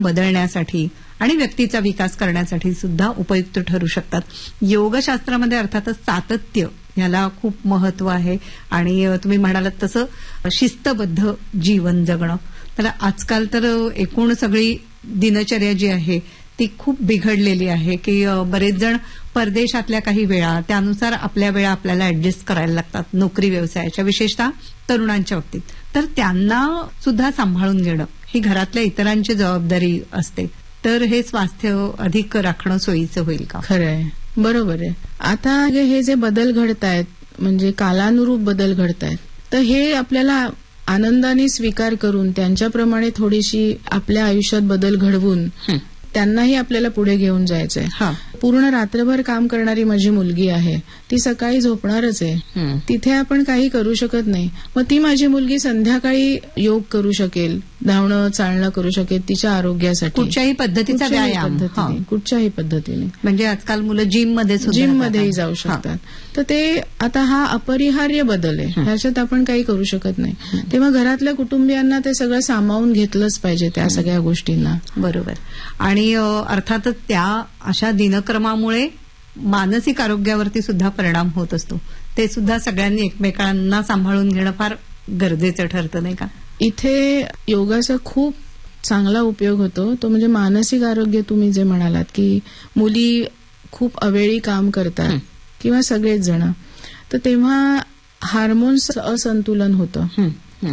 बदलण्यासाठी आणि व्यक्तीचा विकास करण्यासाठी सुद्धा उपयुक्त ठरू शकतात. योगशास्त्रामध्ये अर्थातच सातत्य ह्याला खूप महत्व आहे आणि तुम्ही म्हणालात तसं शिस्तबद्ध जीवन जगणं. तर आजकाल तर एकूण सगळी दिनचर्या जी आहे ती खूप बिघडलेली आहे की बरेच जण परदेशातल्या काही वेळा त्यानुसार आपल्या वेळा आपल्याला ऍडजस्ट करायला लागतात नोकरी व्यवसायाच्या, विशेषतः तरुणांच्या बाबतीत. तर त्यांना सुद्धा सांभाळून घेणं ही घरातल्या इतरांची जबाबदारी असते. तर हे स्वास्थ्य अधिक राखणं सोयीचं होईल का? खरंय, बरोबर आहे. आता हे जे बदल घडतायत म्हणजे कालानुरूप बदल घडतायत, तर हे आपल्याला आनंदाने स्वीकार करून त्यांच्याप्रमाणे थोडीशी आपल्या आयुष्यात बदल घडवून त्यांनाही आपल्याला पुढे घेऊन जायचंय. पूर्ण रात्रभर काम करणारी माझी मुलगी आहे, ती सकाळी झोपणारच आहे, तिथे आपण काही करू शकत नाही. मग ती माझी मुलगी संध्याकाळी योग करू शकेल, धावणं चालणं करू शकेल तिच्या आरोग्यासाठी, कुठच्याही पद्धतीचा व्यायाम, कुठच्याही पद्धतीने. म्हणजे आजकाल मुलं जिममध्येही जाऊ शकतात. तर ते आता हा अपरिहार्य बदल आहे, ह्याच्यात आपण काही करू शकत नाही. तेव्हा घरातल्या कुटुंबियांना ते सगळं सामावून घेतलंच पाहिजे त्या सगळ्या गोष्टींना. बरोबर. आणि अर्थातच त्या अशा दिनक्रमामुळे मानसिक आरोग्यावरती सुद्धा परिणाम होत असतो. ते सुद्धा सगळ्यांनी एकमेकांना सांभाळून घेणं फार गरजेचं ठरतं, नाही का? इथे योगाचा खूप चांगला उपयोग होतो, तो म्हणजे मानसिक आरोग्य. तुम्ही जे म्हणालात की मुली खूप अवेळी काम करतात किंवा सगळेच जण, तर तेव्हा हार्मोन्स असंतुलन होतं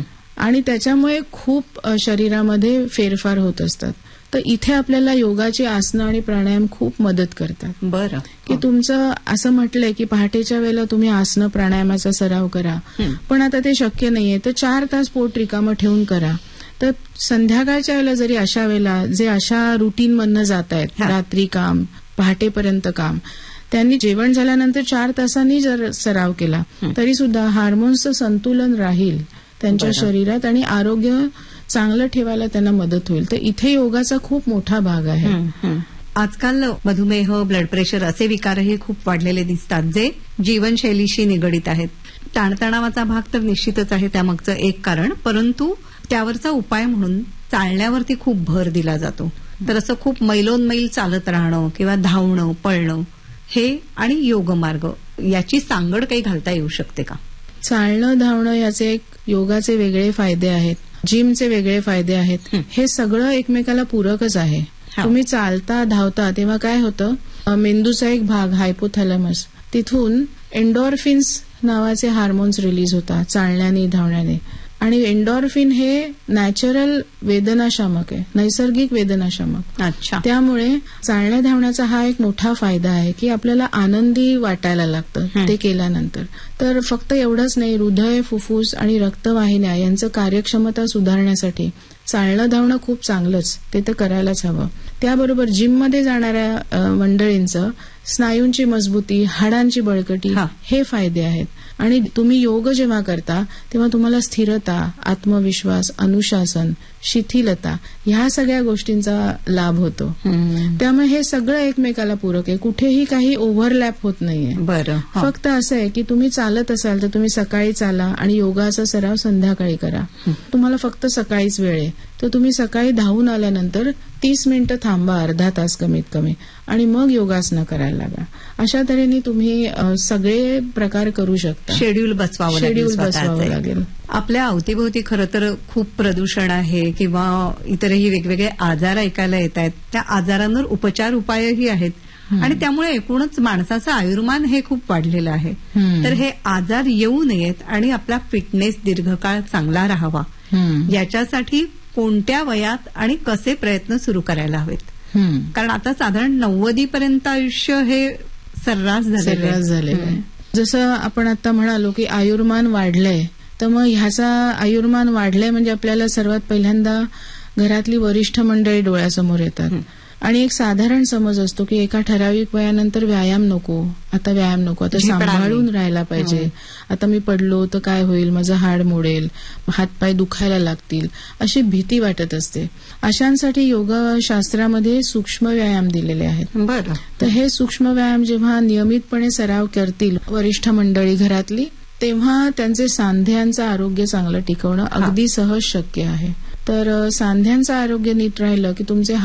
आणि त्याच्यामुळे खूप शरीरामध्ये फेरफार होत असतात. तर इथे आपल्याला योगाची आसनं आणि प्राणायाम खूप मदत करतात. बरं. की तुमचं असं म्हटलंय की पहाटेच्या वेळेला तुम्ही आसनं प्राणायामाचा सराव करा, पण आता ते शक्य नाहीये, तर 4 तास पोट रिकामं ठेवून करा. तर संध्याकाळच्या वेळेला जरी अशा वेळेला जे अशा रुटीन मधनं जात आहेत, रात्री काम पहाटेपर्यंत काम, त्यांनी जेवण झाल्यानंतर 4 तासांनी जर सराव केला तरी सुद्धा हार्मोन्सचं संतुलन राहील त्यांच्या शरीरात आणि आरोग्य चांगलं ठेवायला त्यांना मदत होईल. तर इथे योगाचा खूप मोठा भाग आहे. आजकाल मधुमेह, ब्लड प्रेशर असे विकारही खूप वाढलेले दिसतात जे जीवनशैलीशी निगडीत आहेत. ताणतणावाचा भाग तर निश्चितच आहे त्यामागचं एक कारण, परंतु त्यावरचा उपाय म्हणून चालण्यावरती खूप भर दिला जातो. तर असं खूप मैलोनमैल चालत राहणं किंवा धावणं, पळणं हे आणि योगमार्ग याची सांगड काही घालता येऊ शकते का? चालणं, धावणं याचे एक योगाचे वेगळे फायदे आहेत, जिमचे वेगळे फायदे आहेत. हे सगळं एकमेकाला पूरकच आहे. तुम्ही चालता धावता तेव्हा काय होतं, मेंदूचा एक भाग हायपोथॅलॅमस, तिथून एन्डॉर्फिन्स नावाचे हार्मोन्स रिलीज होतात चालण्याने धावण्याने. आणि एन्डॉर्फिन हे नॅचरल वेदनाशामक आहे, नैसर्गिक वेदनाशामक. अच्छा. त्यामुळे चालण्या धावण्याचा हा एक मोठा फायदा आहे की आपल्याला आनंदी वाटायला लागतं ते केल्यानंतर. तर फक्त एवढंच नाही, हृदय, फुफ्फुस आणि रक्तवाहिन्या यांचं कार्यक्षमता सुधारण्यासाठी चालणं धावणं खूप चांगलंच, ते तर करायलाच हवं. त्याबरोबर जिममध्ये जाणाऱ्या मंडळींचं स्नायूंची मजबूती, हाडांची बळकटी हे फायदे आहेत. आणि तुम्ही योग जेव्हा करता तेव्हा तुम्हाला स्थिरता, आत्मविश्वास, अनुशासन, शिथिलता ह्या सगळ्या गोष्टींचा लाभ होतो. त्यामुळे हे सगळं एकमेकाला पूरक आहे, कुठेही काही ओव्हरलॅप होत नाहीये. बरं. फक्त असं आहे की तुम्ही चालत असाल तर तुम्ही सकाळी चाला आणि योगाचा सराव संध्याकाळी करा. तुम्हाला फक्त सकाळीच वेळ आहे तर तुम्ही सकाळी धावून आल्यानंतर 30 मिनिटं थांबा, अर्धा तास कमीत कमी, आणि मग योगासनं करायला लागा. अशा तऱ्हेने तुम्ही सगळे प्रकार करू शकता. शेड्यूल बसवावं लागेल. आपल्या अवतीभोवती खरं तर खूप प्रदूषण आहे किंवा इतरही वेगवेगळे आजार ऐकायला येत आहेत. त्या आजारांवर उपचार उपायही आहेत आणि त्यामुळे एकूणच माणसाचं आयुर्मान हे खूप वाढलेलं आहे. तर हे आजार येऊ नयेत आणि आपला फिटनेस दीर्घकाळ चांगला राहावा याच्यासाठी कोणत्या वयात आणि कसे प्रयत्न सुरू करायला हवेत? कारण आता साधारण 90 पर्यंत आयुष्य हे सर्रास झालेलं आहे. जसं आपण आता म्हणालो की आयुर्मान वाढलंय, तर मग ह्याचा आयुर्मान वाढलंय म्हणजे आपल्याला सर्वात पहिल्यांदा घरातली वरिष्ठ मंडळी डोळ्यासमोर येतात. आणि एक साधारण समज असतो की एका ठराविक वयानंतर व्यायाम नको, आता सांभाळून राहायला पाहिजे, आता मी पडलो तर काय होईल, माझं हाड मोडेल, हातपाय दुखायला लागतील, अशी भीती वाटत असते. अशांसाठी योगशास्त्रामध्ये सूक्ष्म व्यायाम दिलेले आहेत. बरं. तर हे सूक्ष्म व्यायाम जेव्हा नियमितपणे सराव करतील वरिष्ठ मंडळी घरातली, तेव्हा त्यांचे सांध्यांचं आरोग्य चांगलं टिकवणं अगदी सहज शक्य आहे. तर सांध्यांचं आरोग्य नीट राहिलं की तुमचे